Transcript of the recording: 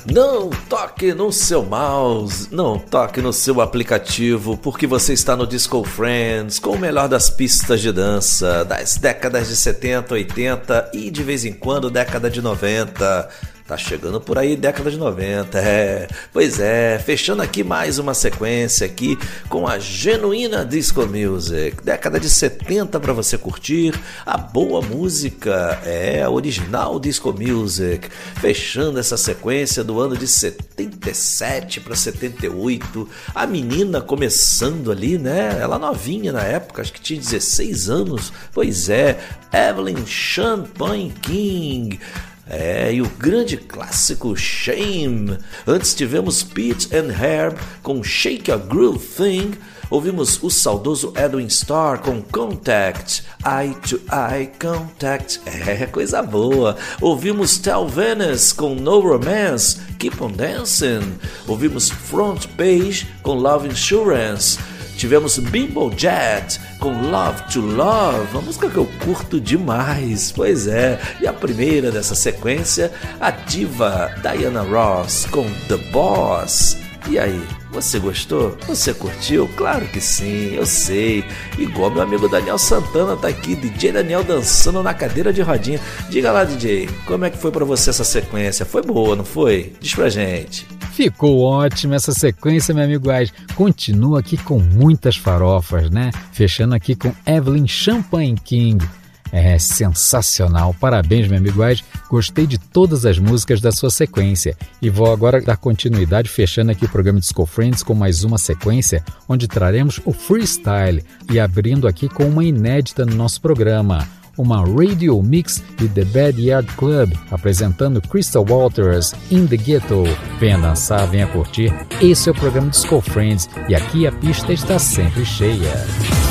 Não toque no seu mouse, não toque no seu aplicativo, porque você está no Disco Friends, com o melhor das pistas de dança, das décadas de 70, 80 e de vez em quando década de 90. Tá chegando por aí década de 90, pois é, fechando aqui mais uma sequência aqui com a genuína Disco Music, década de 70 para você curtir a boa música, a original Disco Music, fechando essa sequência do ano de 77 para 78, a menina começando ali, né, ela novinha na época, acho que tinha 16 anos, pois é, Evelyn Champagne King, e o grande clássico Shame. Antes tivemos Pete and Herb com Shake a Groove Thing. Ouvimos o saudoso Edwin Starr com Contact, Eye to Eye Contact, coisa boa. Ouvimos Tel Venice com No Romance, Keep on Dancing. Ouvimos Front Page com Love Insurance. Tivemos Bimbo Jet com Love to Love, uma música que eu curto demais, pois é. E a primeira dessa sequência, a diva Diana Ross com The Boss. E aí, você gostou? Você curtiu? Claro que sim, eu sei. Igual meu amigo Daniel Santana tá aqui, DJ Daniel dançando na cadeira de rodinha. Diga lá, DJ, como é que foi pra você essa sequência? Foi boa, não foi? Diz pra gente. Ficou ótima essa sequência, meu amigo Ais. Continua aqui com muitas farofas, né? Fechando aqui com Evelyn Champagne King. É sensacional. Parabéns, meu amigo Ais. Gostei de todas as músicas da sua sequência. E vou agora dar continuidade, fechando aqui o programa Disco Friends com mais uma sequência, onde traremos o freestyle e abrindo aqui com uma inédita no nosso programa. Uma radio mix de The Bad Yard Club, apresentando Crystal Waters, In The Ghetto. Venha dançar, venha curtir. Esse é o programa Disco Friends e aqui a pista está sempre cheia.